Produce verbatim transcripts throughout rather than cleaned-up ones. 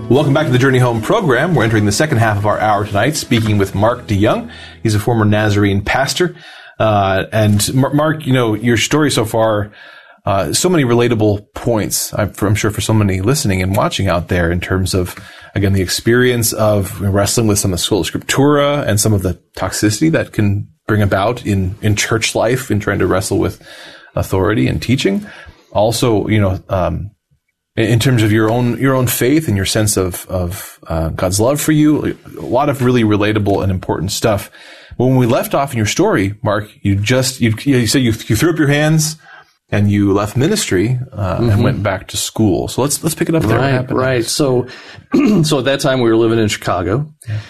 Welcome back to the Journey Home program. We're entering the second half of our hour tonight, speaking with Mark DeYoung. He's a former Nazarene pastor. Uh, and Mark, you know, your story so far, uh, so many relatable points, I'm, I'm sure for so many listening and watching out there in terms of, again, the experience of wrestling with some of the Sola Scriptura and some of the toxicity that can bring about in, in church life in trying to wrestle with authority and teaching. Also, you know, um, in terms of your own your own faith and your sense of of uh, God's love for you, a lot of really relatable and important stuff. When we left off in your story, Mark, you just you, you said you you threw up your hands and you left ministry uh, mm-hmm. and went back to school. So let's let's pick it up there. Right, right. So so at that time we were living in Chicago, yeah.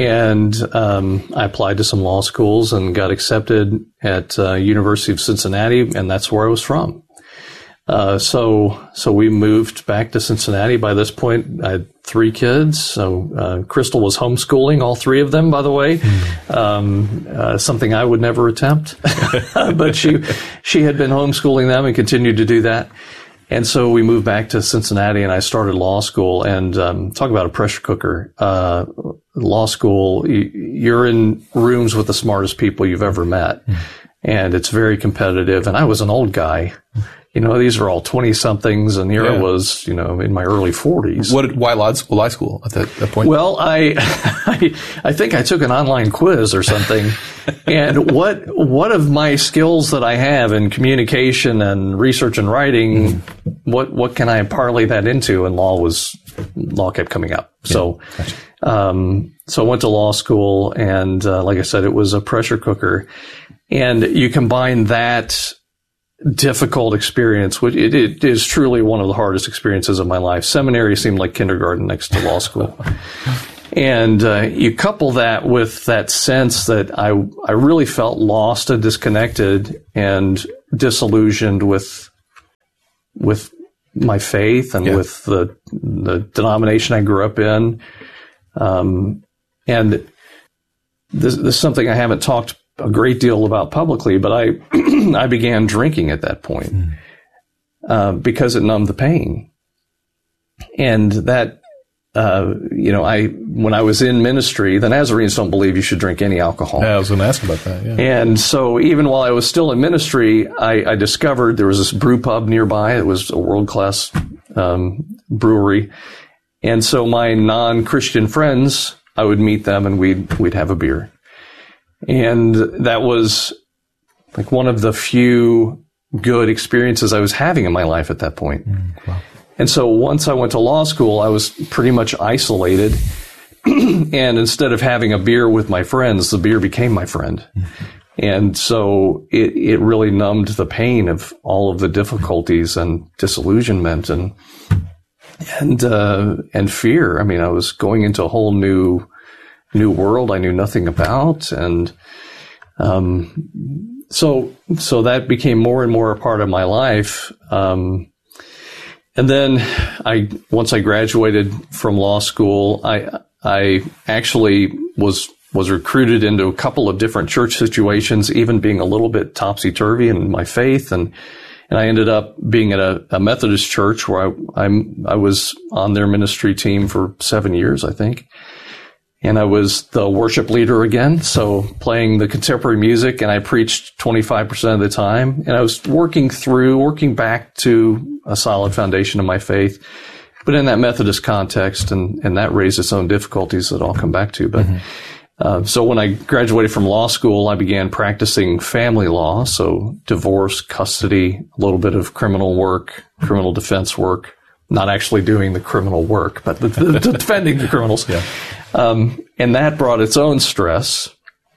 and um, I applied to some law schools and got accepted at uh, University of Cincinnati, and that's where I was from. Uh, so, so we moved back to Cincinnati. By this point, I had three kids. So, uh, Crystal was homeschooling all three of them, by the way. Mm. Um, uh, something I would never attempt, but she, she had been homeschooling them and continued to do that. And so we moved back to Cincinnati and I started law school, and, um, talk about a pressure cooker. Uh, law school, you're in rooms with the smartest people you've ever met. Mm. And it's very competitive. And I was an old guy. You know, these are all twenty-somethings, and here yeah. I was, you know, in my early forties. What? Why law school? Law school at that, that point? Well, I, I, I think I took an online quiz or something, and what what of my skills that I have in communication and research and writing, mm-hmm. what what can I parlay that into? And law was law kept coming up, yeah. so gotcha. um, so I went to law school, and uh, like I said, it was a pressure cooker, and you combine that difficult experience, which it, it is truly one of the hardest experiences of my life. Seminary seemed like kindergarten next to law school. And uh, you couple that with that sense that I I really felt lost and disconnected and disillusioned with with my faith and yeah. with the the denomination I grew up in. Um, and this, this is something I haven't talked a great deal about publicly, but I I began drinking at that point mm. uh, because it numbed the pain. And that, uh, you know, I when I was in ministry, the Nazarenes don't believe you should drink any alcohol. Yeah, I was going to ask about that. Yeah. And so even while I was still in ministry, I, I discovered there was this brew pub nearby. It was a world-class um, brewery. And so my non-Christian friends, I would meet them and we'd we'd have a beer. And that was like one of the few good experiences I was having in my life at that point. Mm, wow. And so once I went to law school, I was pretty much isolated. And instead of having a beer with my friends, the beer became my friend. Mm-hmm. And so it, it really numbed the pain of all of the difficulties and disillusionment and, and, uh, and fear. I mean, I was going into a whole new new world I knew nothing about. And, um, so, so that became more and more a part of my life. Um, and then I, once I graduated from law school, I, I actually was, was recruited into a couple of different church situations, even being a little bit topsy-turvy in my faith. And, and I ended up being at a, a Methodist church where I, I'm, I was on their ministry team for seven years, I think. And I was the worship leader again, so playing the contemporary music, and I preached twenty-five percent of the time. And I was working through, working back to a solid foundation of my faith, but in that Methodist context, and, and that raised its own difficulties that I'll come back to. But mm-hmm. uh, so when I graduated from law school, I began practicing family law, so divorce, custody, a little bit of criminal work, criminal defense work. Not actually doing the criminal work, but the, the, defending the criminals. Yeah. Um, and that brought its own stress.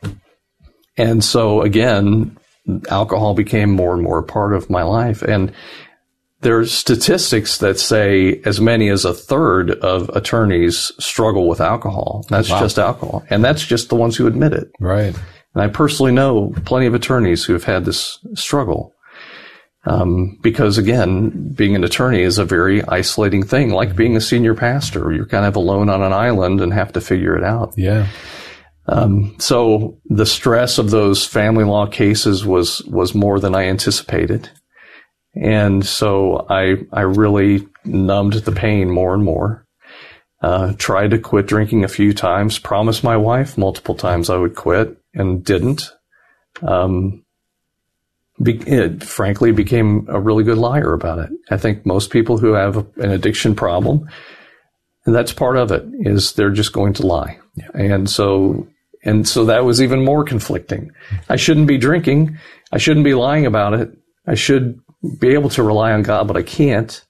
And so again, alcohol became more and more a part of my life. And there's statistics that say as many as a third of attorneys struggle with alcohol. That's wow. just alcohol. And that's just the ones who admit it. Right. And I personally know plenty of attorneys who have had this struggle. Um, because again, being an attorney is a very isolating thing, like being a senior pastor. You're kind of alone on an island and have to figure it out. Yeah. Um, so the stress of those family law cases was, was more than I anticipated. And so I, I really numbed the pain more and more. Uh, tried to quit drinking a few times, promised my wife multiple times I would quit and didn't. Um, be, it frankly became a really good liar about it. I think most people who have an addiction problem, and that's part of it, is they're just going to lie. Yeah. And so, and so that was even more conflicting. I shouldn't be drinking. I shouldn't be lying about it. I should be able to rely on God, but I can't.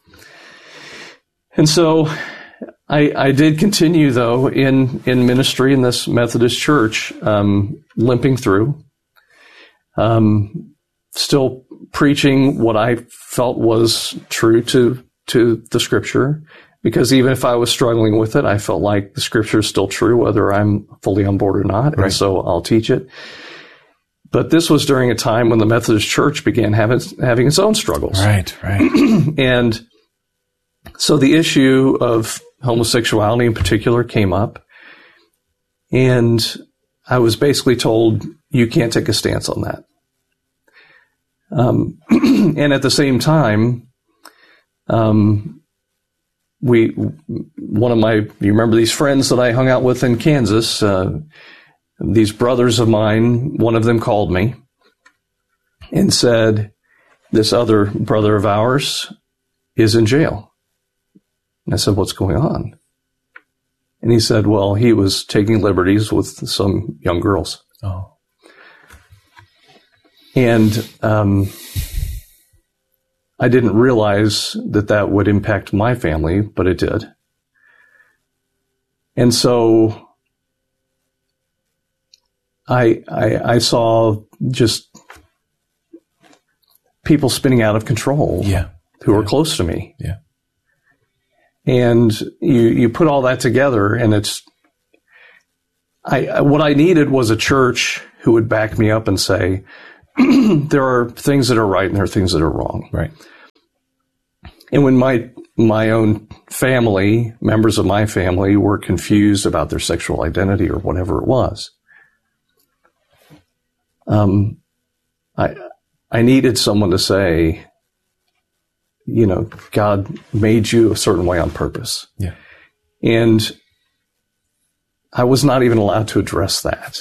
And so I, I did continue, though, in, in ministry in this Methodist church, um, limping through, um, still preaching what I felt was true to, to the Scripture, because even if I was struggling with it, I felt like the Scripture is still true, whether I'm fully on board or not, right. And so I'll teach it. But this was during a time when the Methodist Church began having, having its own struggles. Right, right. And so the issue of homosexuality in particular came up, and I was basically told, you can't take a stance on that. Um, and at the same time, um, we, one of my, you remember these friends that I hung out with in Kansas, uh, these brothers of mine, one of them called me and said, this other brother of ours is in jail. And I said, what's going on? And he said, well, he was taking liberties with some young girls. Oh. And um, I didn't realize that that would impact my family, but it did. And so I, I, I saw just people spinning out of control, yeah. who yeah. were close to me. Yeah. And you, you put all that together, and it's, I, what I needed was a church who would back me up and say, there are things that are right and there are things that are wrong. Right. And when my, my own family, members of my family, were confused about their sexual identity or whatever it was, um, I, I needed someone to say, you know, God made you a certain way on purpose. Yeah. And I was not even allowed to address that.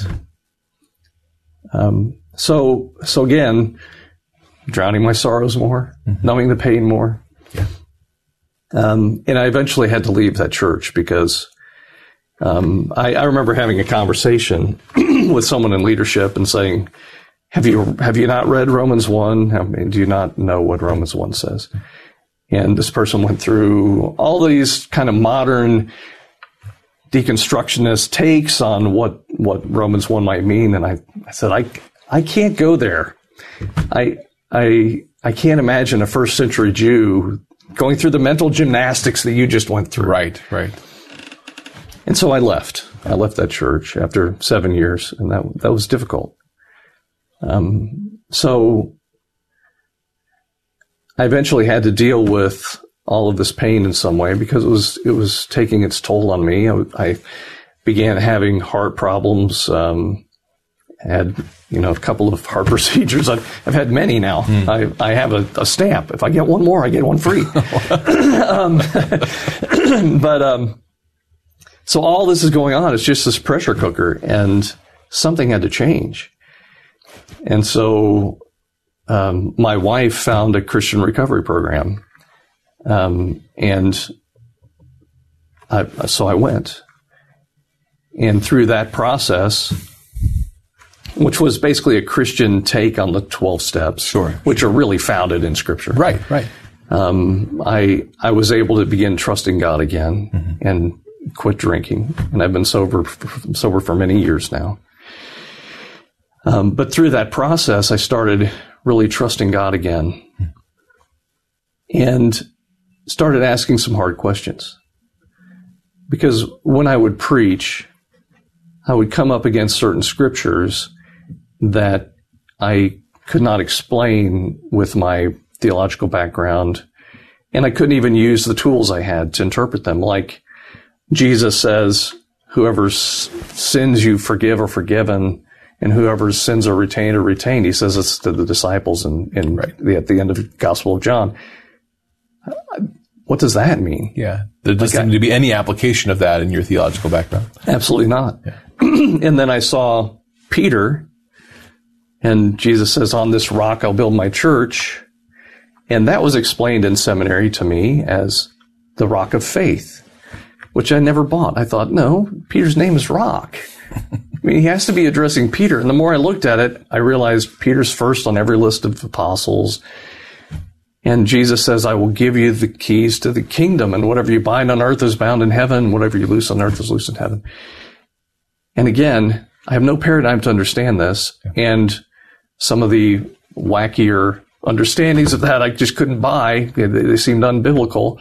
Um, so, so again, drowning my sorrows more, mm-hmm. numbing the pain more. Yeah. Um, and I eventually had to leave that church because, um, I, I remember having a conversation with someone in leadership and saying, have you, have you not read Romans one? I mean, do you not know what Romans one says? And this person went through all these kind of modern deconstructionist takes on what, what Romans one might mean. And I, I said, I, I can't go there. I, I, I can't imagine a first century Jew going through the mental gymnastics that you just went through. Right, right. And so I left. I left that church after seven years, and that, that was difficult. Um, so I eventually had to deal with all of this pain in some way because it was, it was taking its toll on me. I, I began having heart problems, um, had, you know, a couple of heart procedures. I've, I've had many now. Mm. I, I have a, a stamp. If I get one more, I get one free. um, but, um, so all this is going on. It's just this pressure cooker, and something had to change. And so, um, my wife found a Christian recovery program. Um, and I, so I went, and through that process, which was basically a Christian take on the twelve steps, sure, which sure. are really founded in Scripture. Right, right. Um, I, I was able to begin trusting God again, mm-hmm. and quit drinking. And I've been sober, sober for many years now. Um, but through that process, I started really trusting God again, mm-hmm. and started asking some hard questions. Because when I would preach, I would come up against certain scriptures that I could not explain with my theological background, and I couldn't even use the tools I had to interpret them. Like Jesus says, whoever's sins you forgive are forgiven, and whoever's sins are retained are retained. He says this to the disciples in, in right. the, at the end of the Gospel of John. what does that mean? Yeah. There doesn't Like I- seem to be any application of that in your theological background. Absolutely not. And then I saw Peter, and Jesus says, on this rock I'll build my church. And that was explained in seminary to me as the rock of faith, which I never bought. I thought, no, Peter's name is Rock. I mean, he has to be addressing Peter. And the more I looked at it, I realized Peter's first on every list of apostles. And Jesus says, I will give you the keys to the kingdom, and whatever you bind on earth is bound in heaven. Whatever you loose on earth is loose in heaven. And again, I have no paradigm to understand this. And some of the wackier understandings of that I just couldn't buy. They, they seemed unbiblical.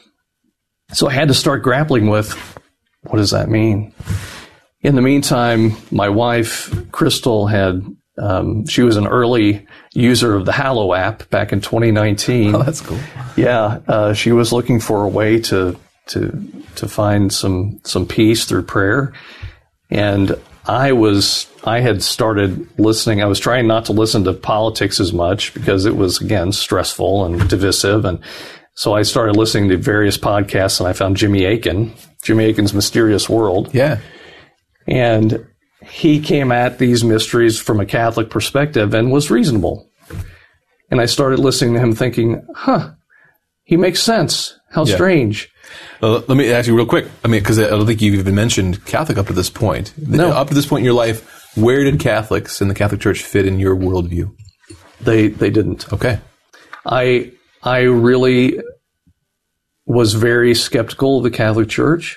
So I had to start grappling with, what does that mean? In the meantime, my wife, Crystal, had, um, she was an early user of the Hallow app back in twenty nineteen. Oh, that's cool. Yeah. Uh, she was looking for a way to, to, to find some, some peace through prayer. And I was, I had started listening. I was trying not to listen to politics as much because it was, again, stressful and divisive. And so I started listening to various podcasts, and I found Jimmy Akin, Jimmy Akin's Mysterious World. Yeah. And he came at these mysteries from a Catholic perspective and was reasonable. And I started listening to him thinking, huh, he makes sense. How Yeah. strange. Uh, let me ask you real quick. I mean, because I don't think you've even mentioned Catholic up to this point. No. Up to this point in your life, where did Catholics and the Catholic Church fit in your worldview? They, they didn't. Okay. I, I really was very skeptical of the Catholic Church.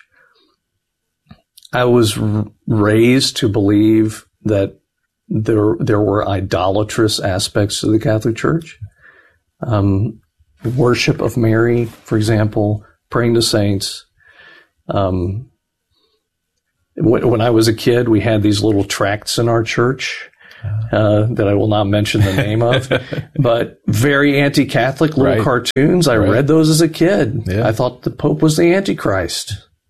I was r- raised to believe that there there were idolatrous aspects to the Catholic Church. Um, worship of Mary, for example, praying to saints. Um, when, when I was a kid, we had these little tracts in our church uh, that I will not mention the name of, but very anti-Catholic little Right. cartoons. I Right. read those as a kid. Yeah. I thought the Pope was the Antichrist.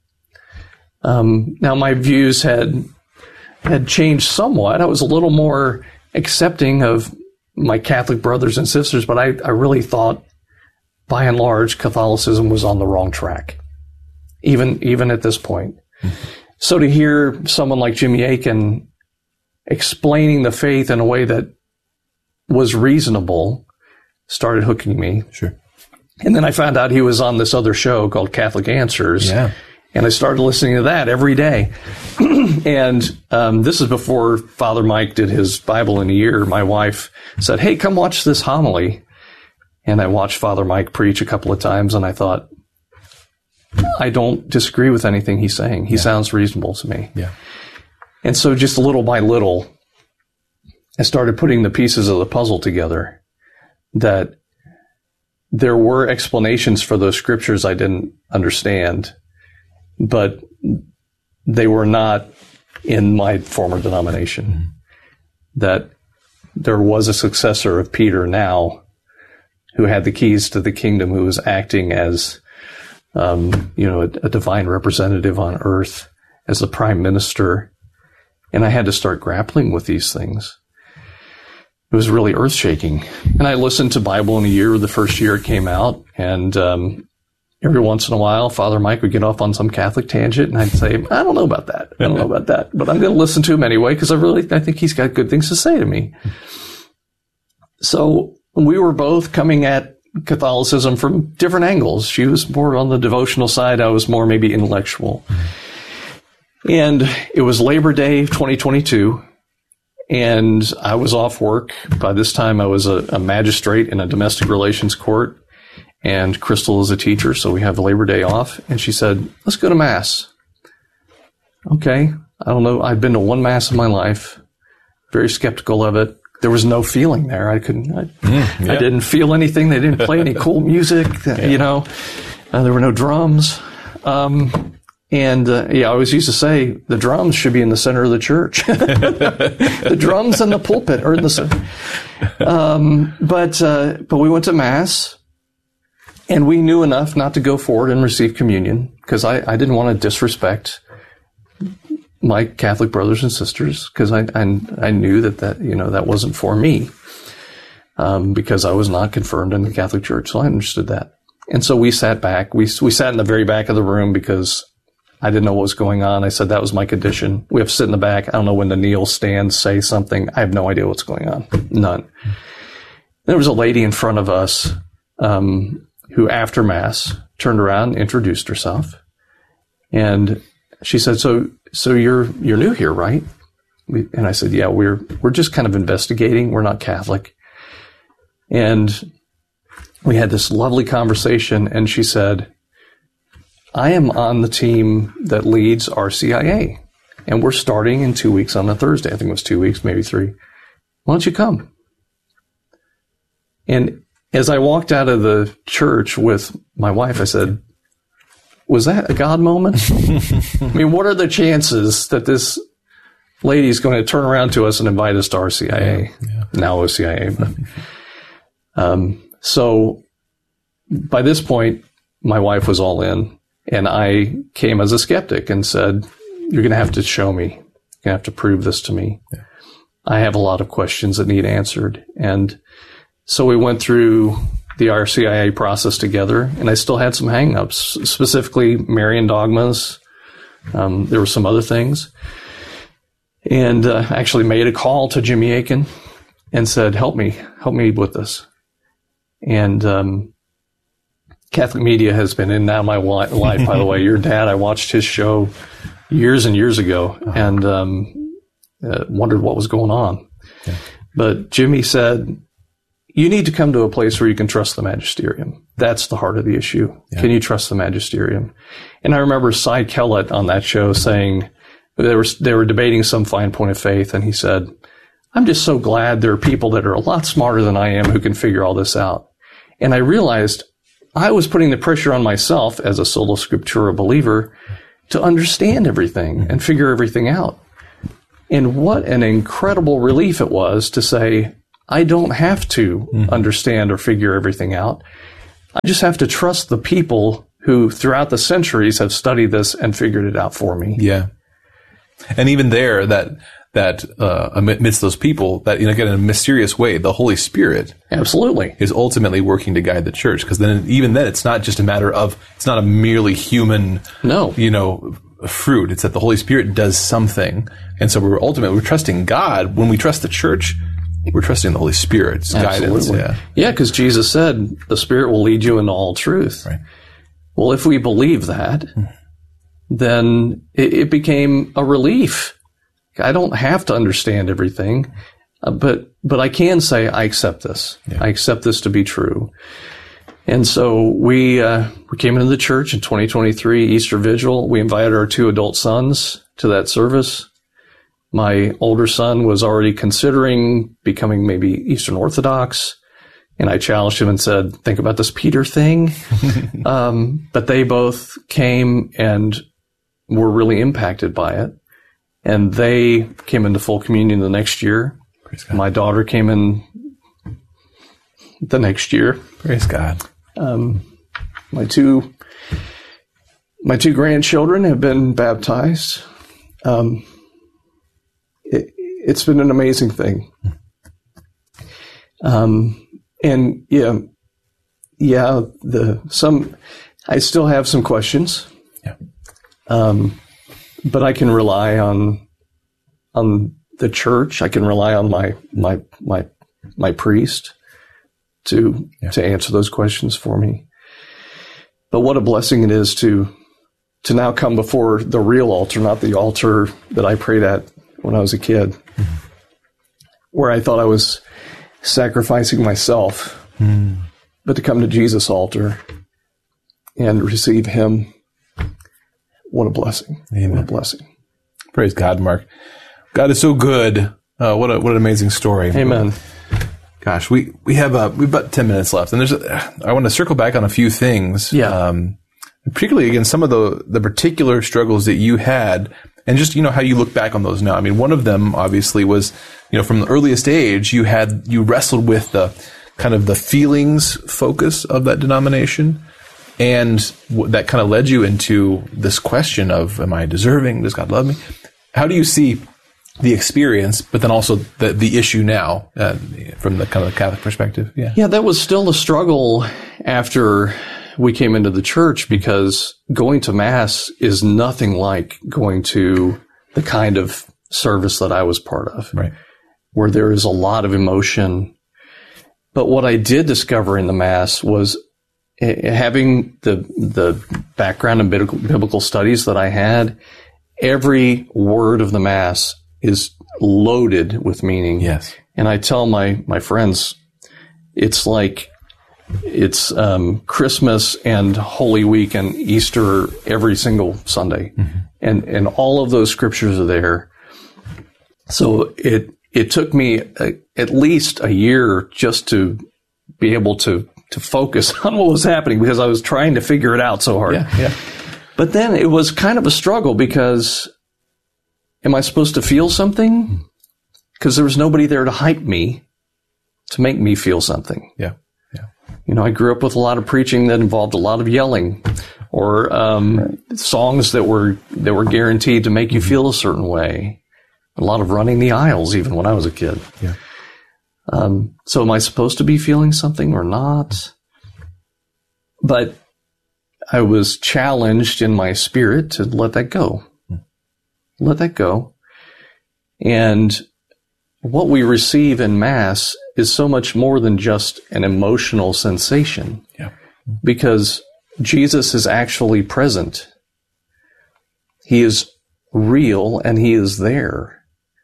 Um, now my views had had changed somewhat. I was a little more accepting of my Catholic brothers and sisters, but I, I really thought, by and large, Catholicism was on the wrong track, even even at this point. Mm-hmm. So to hear someone like Jimmy Akin explaining the faith in a way that was reasonable started hooking me. Sure. And then I found out he was on this other show called Catholic Answers. Yeah. And I started listening to that every day. And um, this is before Father Mike did his Bible in a year. My wife said, hey, come watch this homily. And I watched Father Mike preach a couple of times, and I thought, I don't disagree with anything he's saying. He yeah. sounds reasonable to me. Yeah. And so just little by little, I started putting the pieces of the puzzle together, that there were explanations for those scriptures I didn't understand, but they were not in my former denomination. Mm-hmm. That there was a successor of Peter now who had the keys to the kingdom, who was acting as, um, you know, a, a divine representative on earth, as the prime minister. And I had to start grappling with these things. It was really earth-shaking. And I listened to Bible in a year, the first year it came out, and um, every once in a while, Father Mike would get off on some Catholic tangent, and I'd say, I don't know about that. I don't know about that. But I'm going to listen to him anyway, because I really, I think he's got good things to say to me. So we were both coming at Catholicism from different angles. She was more on the devotional side. I was more maybe intellectual. And it was Labor Day twenty twenty-two, and I was off work. By this time, I was a, a magistrate in a domestic relations court, and Crystal is a teacher, so we have Labor Day off. And she said, let's go to Mass. Okay. I don't know. I've been to one Mass in my life. Very skeptical of it. There was no feeling there. I couldn't, I, mm, yeah. I didn't feel anything. They didn't play any cool music, yeah. you know, uh, there were no drums. Um, and, uh, yeah, I always used to say the drums should be in the center of the church. The drums and the pulpit are in the center. Um, but, uh, but we went to Mass, and we knew enough not to go forward and receive communion, because I, I didn't want to disrespect my Catholic brothers and sisters, because I, I I knew that that you know that wasn't for me, um, because I was not confirmed in the Catholic Church, so I understood that. And so we sat back. We we sat in the very back of the room because I didn't know what was going on. I said that was my condition. We have to sit in the back. I don't know when to kneel, stand, say something. I have no idea what's going on. None. There was a lady in front of us um, who, after Mass, turned around and introduced herself. And she said, so so you're you're new here, right? We, and I said, yeah, we're we're just kind of investigating. We're not Catholic. And we had this lovely conversation, and she said, I am on the team that leads R C I A, and we're starting in two weeks on a Thursday. I think it was two weeks, maybe three. Why don't you come? And as I walked out of the church with my wife, I said, was that a God moment? I mean, what are the chances that this lady is going to turn around to us and invite us to R C I A, yeah, yeah. now O C I A. But, um, so by this point, my wife was all in, and I came as a skeptic and said, you're going to have to show me. You're going to have to prove this to me. Yeah. I have a lot of questions that need answered. And so we went through the R C I A process together, and I still had some hang-ups, specifically Marian dogmas. Um, there were some other things. And uh, actually made a call to Jimmy Akin and said, help me, help me with this. And um, Catholic media has been in and out of my life, by the way. Your dad, I watched his show years and years ago and um, uh, wondered what was going on. Yeah. But Jimmy said, you need to come to a place where you can trust the magisterium. That's the heart of the issue. Yeah. Can you trust the magisterium? And I remember Cy Kellett on that show saying, they were, they were debating some fine point of faith, and he said, I'm just so glad there are people that are a lot smarter than I am who can figure all this out. And I realized I was putting the pressure on myself as a sola scriptura believer to understand everything and figure everything out. And what an incredible relief it was to say, I don't have to mm-hmm. understand or figure everything out. I just have to trust the people who throughout the centuries have studied this and figured it out for me. Yeah. And even there, that that uh, amidst those people, that, you know, again, in a mysterious way, the Holy Spirit absolutely is ultimately working to guide the church. Because then, even then, it's not just a matter of, it's not a merely human, no, you know, fruit. It's that the Holy Spirit does something, and so we're ultimately we're trusting God. When we trust the church, we're trusting the Holy Spirit's absolutely. guidance. Yeah, yeah, because Jesus said the Spirit will lead you into all truth. Right. Well, if we believe that, mm. then it, it became a relief. I don't have to understand everything, uh, but but I can say I accept this. Yeah. I accept this to be true. And so we uh, we came into the church in twenty twenty-three, Easter Vigil. We invited our two adult sons to that service. My older son was already considering becoming maybe Eastern Orthodox, and I challenged him and said, think about this Peter thing. um, but they both came and were really impacted by it. And they came into full communion the next year. My daughter came in the next year. Praise God. Um, my two, my two grandchildren have been baptized. Um, it, it's been an amazing thing. Um, and yeah, yeah, the, some, I still have some questions. Yeah. Um, But I can rely on on the church. I can rely on my my my my priest to yeah. to answer those questions for me. But what a blessing it is to to now come before the real altar, not the altar that I prayed at when I was a kid, mm-hmm. where I thought I was sacrificing myself, mm. but to come to Jesus' altar and receive Him. What a blessing. Amen. What a blessing. Praise God, Mark. God is so good. Uh, what a, what an amazing story. Amen. Gosh, we, we have, uh, we've about ten minutes left, and there's, a, I want to circle back on a few things. Yeah. Um, particularly again, some of the, the particular struggles that you had, and just, you know, how you look back on those now. I mean, one of them obviously was, you know, from the earliest age, you had, you wrestled with the kind of the feelings focus of that denomination. And w- that kind of led you into this question of, am I deserving? Does God love me? How do you see the experience, but then also the the issue now uh, from the kind of the Catholic perspective? Yeah. Yeah, that was still a struggle after we came into the church because going to Mass is nothing like going to the kind of service that I was part of, right, where there is a lot of emotion. But what I did discover in the Mass was having the the background in biblical, biblical studies that I had. Every word of the Mass is loaded with meaning. Yes. And I tell my, my friends, it's like it's um, Christmas and Holy Week and Easter every single Sunday. Mm-hmm. And and all of those scriptures are there. So it it took me a, at least a year just to be able to to focus on what was happening because I was trying to figure it out so hard. Yeah, yeah. But then it was kind of a struggle because am I supposed to feel something? Because there was nobody there to hype me, to make me feel something. Yeah, yeah. You know, I grew up with a lot of preaching that involved a lot of yelling or um, right. songs that were that were guaranteed to make you feel a certain way. A lot of running the aisles even when I was a kid. Yeah. Um, so am I supposed to be feeling something or not? But I was challenged in my spirit to let that go. Let that go. And what we receive in Mass is so much more than just an emotional sensation. Yeah. Because Jesus is actually present. He is real and he is there.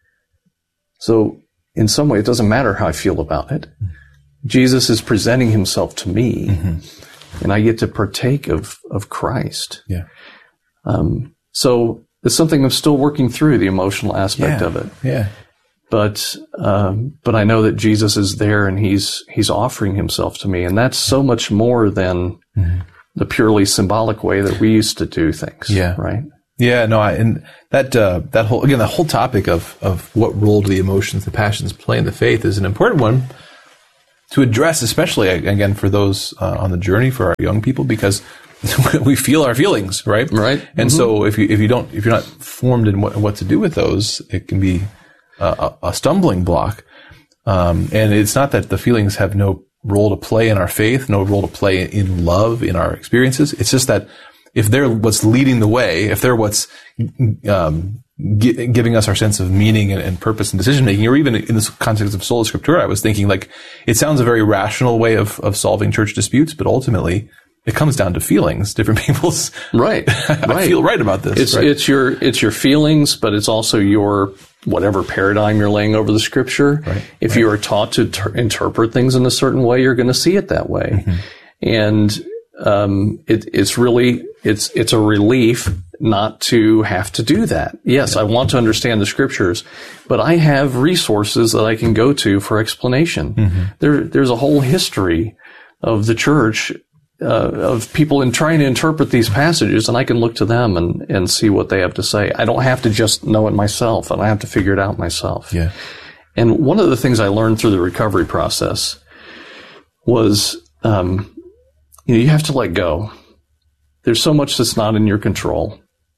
So in some way, it doesn't matter how I feel about it. Jesus is presenting himself to me, mm-hmm. and I get to partake of, of Christ. Yeah. Um, so it's something I'm still working through, the emotional aspect yeah. of it. Yeah. But, um, but I know that Jesus is there and he's, he's offering himself to me. And that's so much more than mm-hmm. the purely symbolic way that we used to do things. Yeah. Right. Yeah, no, I, and that, uh, that whole, again, the whole topic of, of what role do the emotions, the passions play in the faith is an important one to address, especially, again, for those uh, on the journey, for our young people, because we feel our feelings, right? Right. And mm-hmm. so if you, if you don't, if you're not formed in what, what to do with those, it can be a, a stumbling block. Um, and it's not that the feelings have no role to play in our faith, no role to play in love, in our experiences. It's just that if they're what's leading the way, if they're what's um, gi- giving us our sense of meaning and, and purpose and decision making, or even in this context of sola scriptura, I was thinking like it sounds a very rational way of of solving church disputes, but ultimately it comes down to feelings. Different people's right. I right. feel right about this. It's right? it's your it's your feelings, but it's also your whatever paradigm you're laying over the scripture. Right. If right. you are taught to ter- interpret things in a certain way, you're going to see it that way, mm-hmm. and um, it, it's really it's it's a relief not to have to do that. Yes, yeah. I want to understand the scriptures, but I have resources that I can go to for explanation. Mm-hmm. There there's a whole history of the church. Uh, of people in trying to interpret these passages, and I can look to them and, and see what they have to say. I don't have to just know it myself, and I have to figure it out myself. Yeah. And one of the things I learned through the recovery process was, um, you know, you have to let go. There's so much that's not in your control,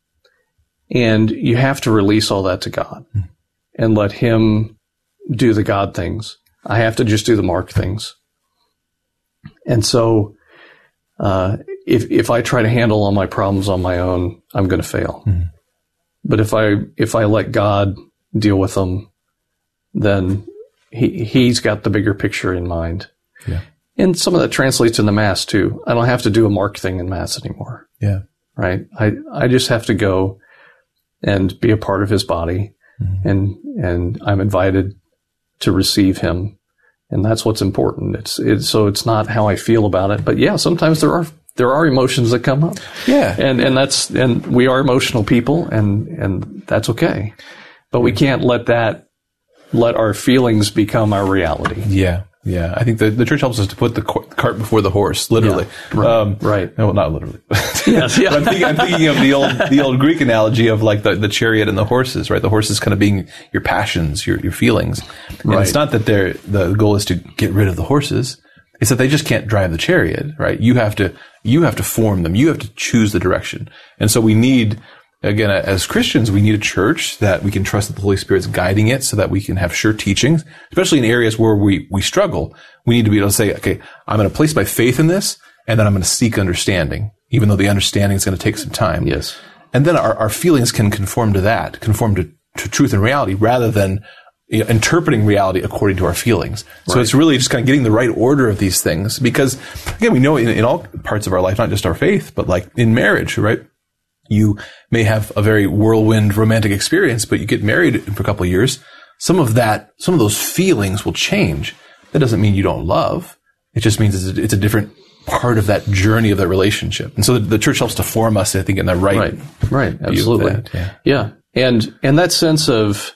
and you have to release all that to God mm. and let Him do the God things. I have to just do the Mark things. And so, Uh, if, if I try to handle all my problems on my own, I'm going to fail. Mm-hmm. But if I, if I let God deal with them, then he, he's got the bigger picture in mind. Yeah. And some of that translates in the Mass too. I don't have to do a Mark thing in Mass anymore. Yeah. Right. I, I just have to go and be a part of his body, mm-hmm. and, and I'm invited to receive him. And that's what's important. It's, it's, so it's not how I feel about it, but yeah, sometimes there are, there are emotions that come up. Yeah. And, and that's, and we are emotional people, and, and that's okay. But we can't let that, let our feelings become our reality. Yeah. Yeah. I think the, the church helps us to put the cart before the horse, literally. Yeah, right. Um, right. No, not literally. Yes. Yeah. But I'm thinking, I'm thinking of the old, the old Greek analogy of like the, the chariot and the horses, right? The horses kind of being your passions, your, your feelings. And right. it's not that they're, the goal is to get rid of the horses. It's that they just can't drive the chariot, right? You have to, you have to form them. You have to choose the direction. And so we need, again, as Christians, we need a church that we can trust that the Holy Spirit's guiding it so that we can have sure teachings, especially in areas where we, we struggle. We need to be able to say, okay, I'm going to place my faith in this, and then I'm going to seek understanding, even though the understanding is going to take some time. Yes. And then our, our feelings can conform to that, conform to, to truth and reality, rather than you know, interpreting reality according to our feelings. So right. It's really just kind of getting the right order of these things. Because, again, we know in, in all parts of our life, not just our faith, but like in marriage, right? You may have a very whirlwind romantic experience, but you get married for a couple of years. Some of that, some of those feelings will change. That doesn't mean you don't love. It just means it's a, it's a different part of that journey of that relationship. And so the, the church helps to form us, I think, in the right. Right. Right. Absolutely. That, yeah. yeah. And, and that sense of,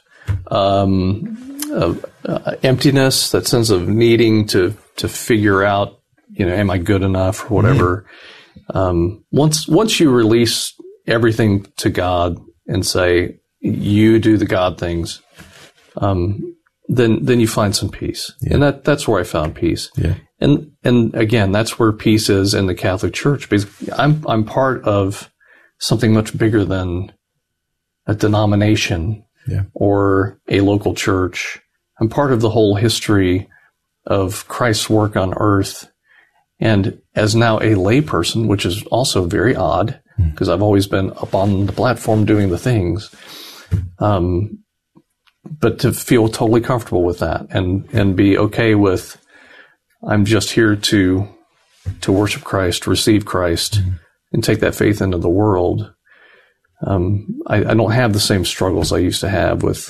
um, of uh, emptiness, that sense of needing to, to figure out, you know, am I good enough or whatever. Mm-hmm. Um, once, once you release everything to God and say, you do the God things, um, then, then you find some peace. Yeah. And that, that's where I found peace. Yeah. And, and again, that's where peace is in the Catholic Church, because I'm, I'm part of something much bigger than a denomination yeah. or a local church. I'm part of the whole history of Christ's work on earth. And as now a layperson, which is also very odd, because mm. I've always been up on the platform doing the things, um, but to feel totally comfortable with that and, and be okay with, I'm just here to, to worship Christ, receive Christ, mm-hmm. and take that faith into the world. Um, I, I don't have the same struggles I used to have with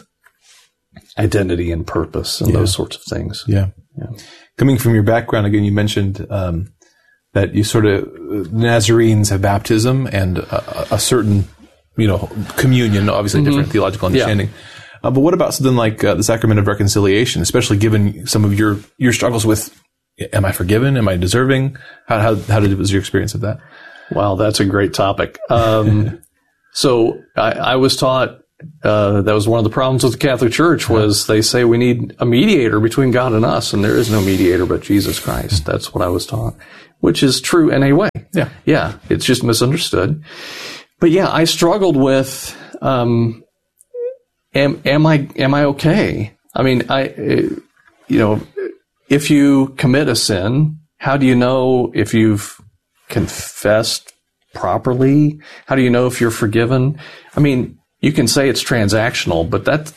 identity and purpose and yeah. those sorts of things. Yeah. yeah. Coming from your background, again, you mentioned, um, that you sort of, Nazarenes have baptism and a, a certain, you know, communion, obviously mm-hmm. different theological understanding. Yeah. Uh, but what about something like uh, the sacrament of reconciliation, especially given some of your, your struggles with, am I forgiven? Am I deserving? How, how, how did, was your experience of that? Wow, that's a great topic. Um, so I, I was taught, uh, that was one of the problems with the Catholic Church was they say we need a mediator between God and us, and there is no mediator but Jesus Christ. That's what I was taught, which is true in a way. Yeah. Yeah. It's just misunderstood. But yeah, I struggled with, um, am, am I, am I okay? I mean, I, you know, if you commit a sin, how do you know if you've confessed properly? How do you know if you're forgiven? I mean, you can say it's transactional, but that,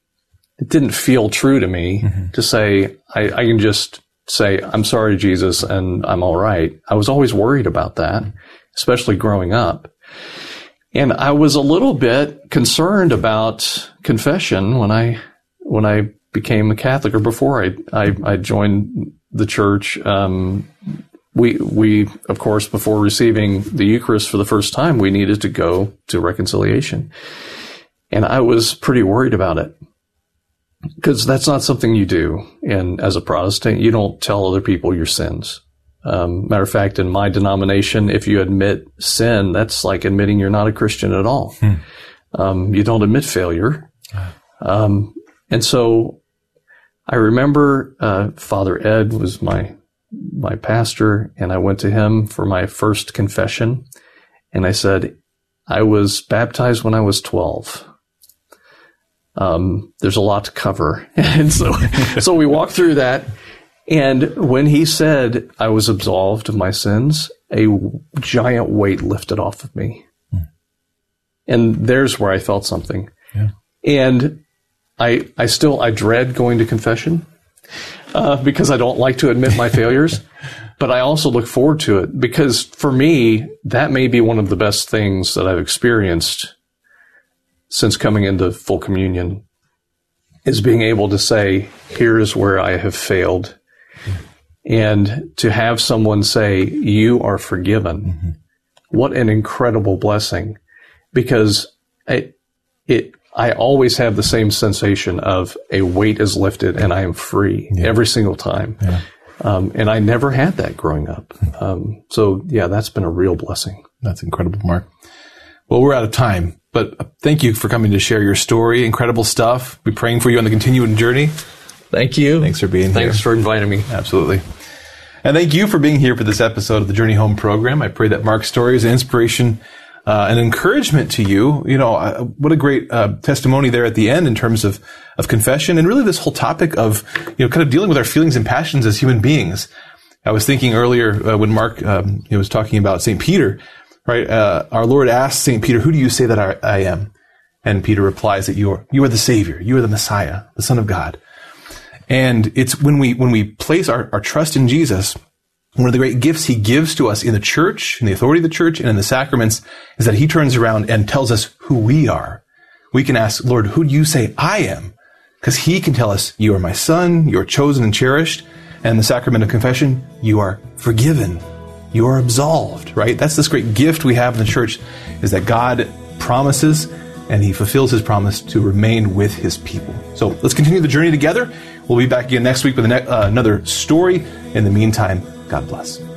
it didn't feel true to me mm-hmm. to say, I, I can just say, I'm sorry, Jesus, and I'm all right. I was always worried about that, especially growing up. And I was a little bit concerned about confession when I, when I became a Catholic, or before I, I, I joined the church. Um, we, we, of course, before receiving the Eucharist for the first time, we needed to go to reconciliation. And I was pretty worried about it, because that's not something you do. And as a Protestant, you don't tell other people your sins. Um, matter of fact, in my denomination, if you admit sin, that's like admitting you're not a Christian at all. Hmm. Um, you don't admit failure. Um, and so I remember, uh, Father Ed was my, my pastor, and I went to him for my first confession. And I said, I was baptized when I was twelve. Um, there's a lot to cover. And so, so we walked through that. And when he said I was absolved of my sins, a giant weight lifted off of me. Hmm. And there's where I felt something. Yeah. And I, I still, I dread going to confession, uh, because I don't like to admit my failures, but I also look forward to it, because for me, that may be one of the best things that I've experienced since coming into full communion, is being able to say, here's where I have failed. And to have someone say, you are forgiven. Mm-hmm. What an incredible blessing. Because I, it, I always have the same sensation of a weight is lifted and I am free yeah. every single time. Yeah. Um, and I never had that growing up. Um, so yeah, that's been a real blessing. That's incredible, Mark. Well, we're out of time, but thank you for coming to share your story. Incredible stuff. We're praying for you on the continuing journey. Thank you. Thanks for being Thanks here. Thanks for inviting me. Absolutely. And thank you for being here for this episode of the Journey Home program. I pray that Mark's story is an inspiration, uh, an encouragement to you. You know, uh, what a great uh, testimony there at the end in terms of, of confession, and really this whole topic of, you know, kind of dealing with our feelings and passions as human beings. I was thinking earlier uh, when Mark um, he was talking about Saint Peter, right? Uh, our Lord asked Saint Peter, "Who do you say that I, I am?" And Peter replies that you are you are the Savior, you are the Messiah, the Son of God. And it's when we when we place our, our trust in Jesus, one of the great gifts he gives to us in the church, in the authority of the church, and in the sacraments, is that he turns around and tells us who we are. We can ask, Lord, who do you say I am? Because he can tell us, you are my son, you are chosen and cherished. And in the sacrament of confession, you are forgiven. You are absolved, right? That's this great gift we have in the church, is that God promises and he fulfills his promise to remain with his people. So let's continue the journey together. We'll be back again next week with a ne- uh, another story. In the meantime, God bless.